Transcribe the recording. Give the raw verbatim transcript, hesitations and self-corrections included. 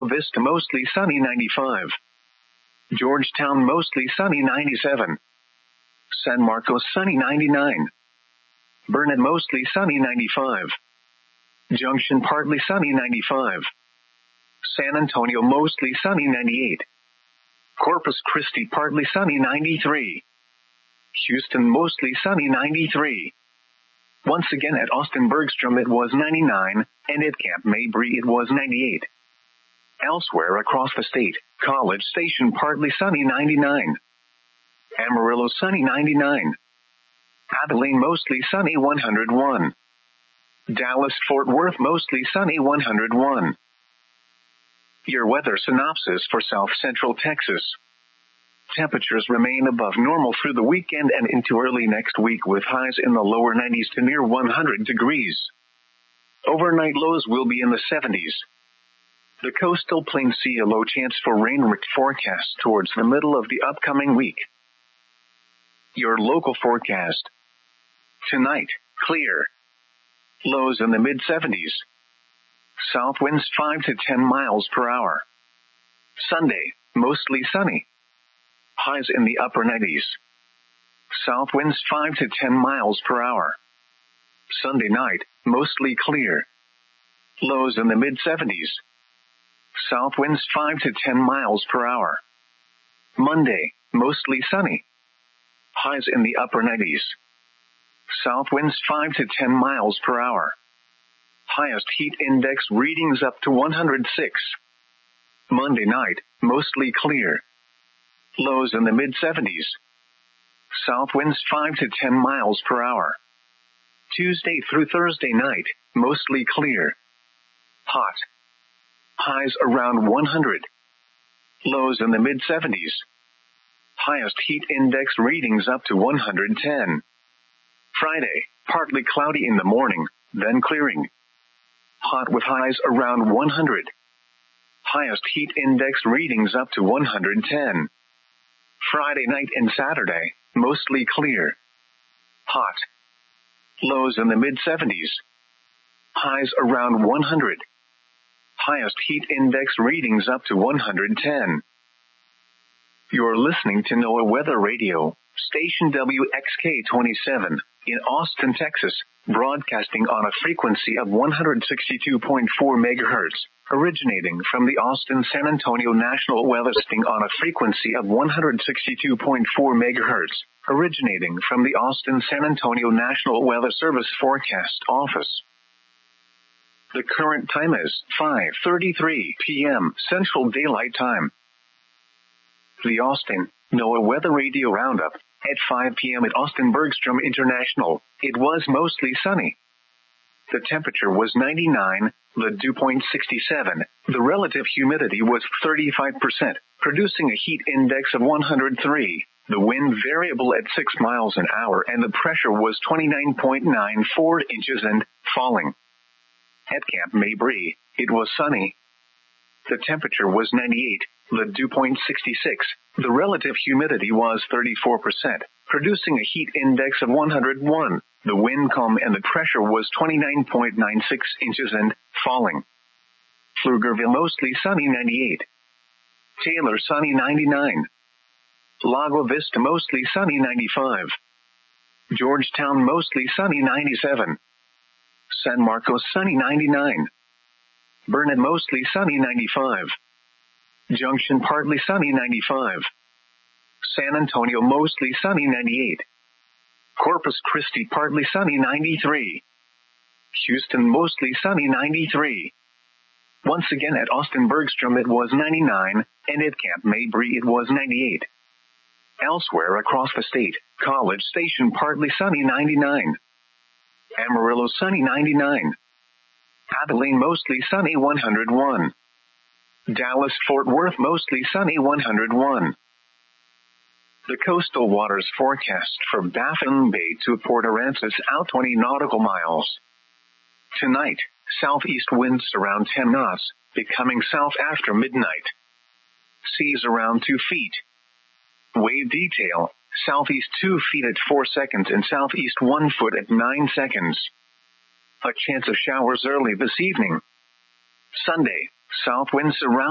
Vista mostly sunny ninety-five. Georgetown mostly sunny ninety-seven. San Marcos sunny ninety-nine. Burnet mostly sunny ninety-five. Junction partly sunny ninety-five. San Antonio mostly sunny ninety-eight. Corpus Christi partly sunny ninety-three. Houston mostly sunny ninety-three. Once again at Austin Bergstrom it was ninety-nine, and at Camp Mabry it was ninety-eight. Elsewhere across the state, College Station partly sunny ninety-nine. Amarillo sunny ninety-nine. Abilene mostly sunny one hundred one. Dallas-Fort Worth mostly sunny one hundred one. Your weather synopsis for South Central Texas. Temperatures remain above normal through the weekend and into early next week with highs in the lower nineties to near one hundred degrees. Overnight lows will be in the seventies. The coastal plains see a low chance for rain forecast towards the middle of the upcoming week. Your local forecast. Tonight, clear. Lows in the mid seventies. South winds five to ten miles per hour. Sunday, mostly sunny. Highs in the upper nineties. South winds five to ten miles per hour. Sunday night, mostly clear. Lows in the mid seventies. South winds five to ten miles per hour. Monday, mostly sunny. Highs in the upper nineties. South winds five to ten miles per hour. Highest heat index readings up to one hundred six. Monday night, mostly clear. Lows in the mid seventies. South winds five to ten miles per hour. Tuesday through Thursday night, mostly clear. Hot. Highs around one hundred. Lows in the mid seventies. Highest heat index readings up to one hundred ten. Friday, partly cloudy in the morning, then clearing. Hot with highs around one hundred. Highest heat index readings up to one hundred ten. Friday night and Saturday, mostly clear. Hot. Lows in the mid seventies. Highs around one hundred. Highest heat index readings up to one hundred ten. You're listening to NOAA Weather Radio, station W X K twenty-seven, in Austin, Texas, broadcasting on a frequency of one hundred sixty-two point four megahertz, originating from the Austin-San Antonio National Weather Sting on a frequency of one hundred sixty-two point four megahertz, originating from the Austin-San Antonio National Weather Service Forecast Office. The current time is five thirty-three p.m. Central Daylight Time. The Austin NOAA Weather Radio Roundup. At five p.m. at Austin Bergstrom International, it was mostly sunny. The temperature was ninety-nine, the dew point sixty-seven, the relative humidity was thirty-five percent, producing a heat index of one hundred three, the wind variable at six miles an hour and the pressure was twenty-nine point nine four inches and falling. At Camp Mabry, it was sunny. The temperature was ninety-eight, the dew point sixty-six, the relative humidity was thirty-four percent, producing a heat index of one hundred one, the wind calm and the pressure was twenty-nine point nine six inches and falling. Pflugerville mostly sunny ninety-eight. Taylor sunny ninety-nine. Lago Vista mostly sunny ninety-five. Georgetown mostly sunny ninety-seven. San Marcos sunny ninety-nine. Burnet mostly sunny ninety-five. Junction partly sunny ninety-five. San Antonio mostly sunny ninety-eight. Corpus Christi partly sunny ninety-three. Houston mostly sunny ninety-three. Once again at Austin Bergstrom it was ninety-nine, and at Camp Mabry it was ninety-eight. Elsewhere across the state, College Station partly sunny ninety-nine. Amarillo sunny ninety-nine. Abilene mostly sunny one hundred one. Dallas-Fort Worth mostly sunny one hundred one. The coastal waters forecast from Baffin Bay to Port Aransas out twenty nautical miles. Tonight, southeast winds around ten knots, becoming south after midnight. Seas around two feet. Wave detail, southeast two feet at four seconds and southeast one foot at nine seconds. A chance of showers early this evening. Sunday, south winds around